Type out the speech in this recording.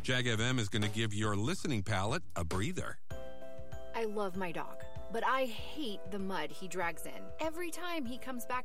Jag FM is going to give your listening palate a breather. I love my dog, but I hate the mud he drags in every time he comes back